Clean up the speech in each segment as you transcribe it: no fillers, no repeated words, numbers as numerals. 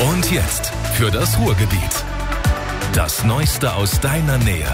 Und jetzt für das Ruhrgebiet. Das Neueste aus deiner Nähe.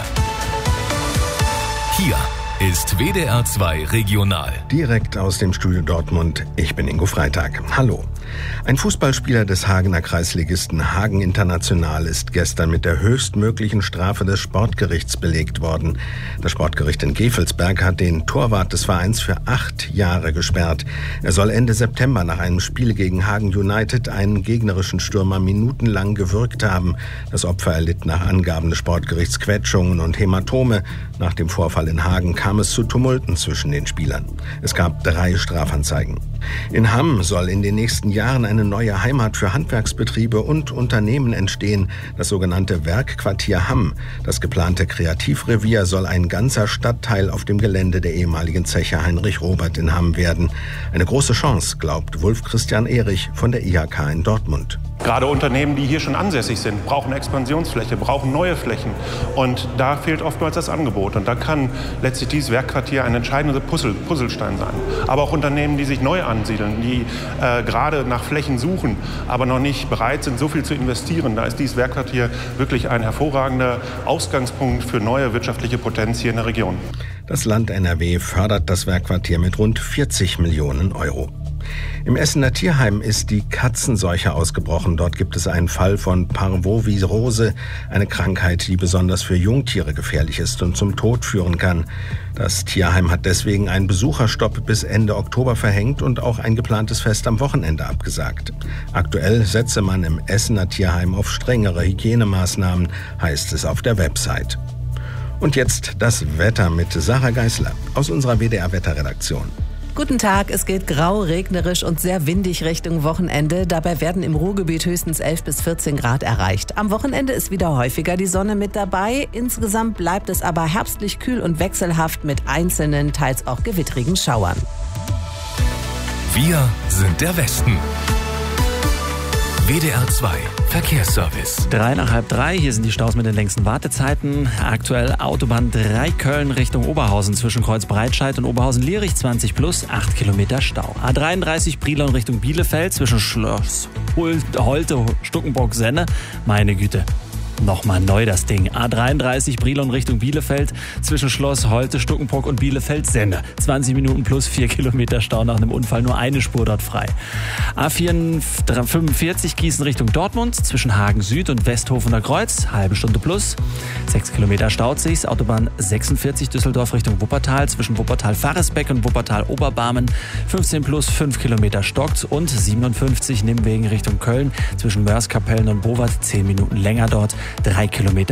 Hier ist WDR 2 Regional. Direkt aus dem Studio Dortmund. Ich bin Ingo Freitag. Hallo. Ein Fußballspieler des Hagener Kreisligisten Hagen International ist gestern mit der höchstmöglichen Strafe des Sportgerichts belegt worden. Das Sportgericht in Gevelsberg hat den Torwart des Vereins für 8 Jahre gesperrt. Er soll Ende September nach einem Spiel gegen Hagen United einen gegnerischen Stürmer minutenlang gewürgt haben. Das Opfer erlitt nach Angaben des Sportgerichts Quetschungen und Hämatome. Nach dem Vorfall in Hagen kam es zu Tumulten zwischen den Spielern. Es gab 3 Strafanzeigen. In Hamm soll in den nächsten Jahren eine neue Heimat für Handwerksbetriebe und Unternehmen entstehen, das sogenannte Werkquartier Hamm. Das geplante Kreativrevier soll ein ganzer Stadtteil auf dem Gelände der ehemaligen Zeche Heinrich Robert in Hamm werden. Eine große Chance, glaubt Wulf-Christian Erich von der IHK in Dortmund. Gerade Unternehmen, die hier schon ansässig sind, brauchen Expansionsfläche, brauchen neue Flächen. Und da fehlt oftmals das Angebot. Und da kann letztlich dieses Werkquartier ein entscheidender Puzzlestein sein. Aber auch Unternehmen, die sich neu ansiedeln, die gerade nach Flächen suchen, aber noch nicht bereit sind, so viel zu investieren. Da ist dieses Werkquartier wirklich ein hervorragender Ausgangspunkt für neue wirtschaftliche Potenz hier in der Region. Das Land NRW fördert das Werkquartier mit rund 40 Millionen Euro. Im Essener Tierheim ist die Katzenseuche ausgebrochen. Dort gibt es einen Fall von Parvovirose, eine Krankheit, die besonders für Jungtiere gefährlich ist und zum Tod führen kann. Das Tierheim hat deswegen einen Besucherstopp bis Ende Oktober verhängt und auch ein geplantes Fest am Wochenende abgesagt. Aktuell setze man im Essener Tierheim auf strengere Hygienemaßnahmen, heißt es auf der Website. Und jetzt das Wetter mit Sarah Geisler aus unserer WDR-Wetterredaktion. Guten Tag, es geht grau, regnerisch und sehr windig Richtung Wochenende. Dabei werden im Ruhrgebiet höchstens 11 bis 14 Grad erreicht. Am Wochenende ist wieder häufiger die Sonne mit dabei. Insgesamt bleibt es aber herbstlich kühl und wechselhaft mit einzelnen, teils auch gewittrigen Schauern. Wir sind der Westen. WDR 2 Verkehrsservice. 3 nach halb 3, hier sind die Staus mit den längsten Wartezeiten. Aktuell Autobahn 3 Köln Richtung Oberhausen zwischen Kreuzbreitscheid und Oberhausen-Lierich 20 plus 8 Kilometer Stau. A33 Brilon Richtung Bielefeld zwischen Schloss Holte, Stuckenburg-Senne. Meine Güte. Nochmal neu das Ding. A33 Brilon Richtung Bielefeld zwischen Schloss Holte, Stuckenbrock und Bielefeld-Senne. 20 Minuten plus 4 Kilometer Stau nach einem Unfall, nur eine Spur dort frei. A45 Gießen Richtung Dortmund zwischen Hagen Süd und Westhofener Kreuz, halbe Stunde plus. 6 Kilometer staut sich's. Autobahn 46 Düsseldorf Richtung Wuppertal zwischen Wuppertal-Faresbeck und Wuppertal-Oberbarmen. 15 plus 5 Kilometer stockt und 57 Nimwegen Richtung Köln zwischen Mörskapellen und Bowat 10 Minuten länger dort. 3 Kilometer